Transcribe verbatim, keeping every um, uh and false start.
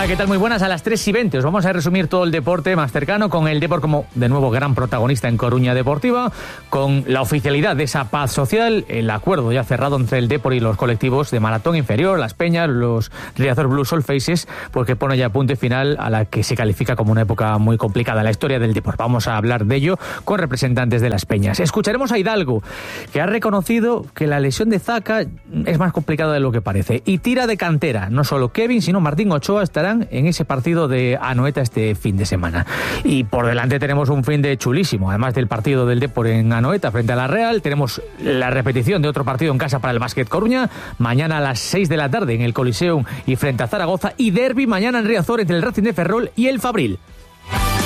Hola, ¿qué tal? Muy buenas, a las tres y veinte. Os vamos a resumir todo el deporte más cercano, con el Depor como, de nuevo, gran protagonista en Coruña Deportiva, con la oficialidad de esa paz social, el acuerdo ya cerrado entre el Depor y los colectivos de Maratón Inferior, Las Peñas, los Riazor Blue Sol Faces, porque pone ya punto final a la que se califica como una época muy complicada en la historia del Depor. Vamos a hablar de ello con representantes de Las Peñas. Escucharemos a Hidalgo, que ha reconocido que la lesión de Zaca es más complicada de lo que parece, y tira de cantera. No solo Kevin, sino Martín Ochoa estarán en ese partido de Anoeta este fin de semana. Y por delante tenemos un fin de chulísimo. Además del partido del Depor en Anoeta frente a la Real, tenemos la repetición de otro partido en casa para el Básquet Coruña, mañana a las seis de la tarde en el Coliseum y frente a Zaragoza, y derbi mañana en Riazor entre el Racing de Ferrol y el Fabril.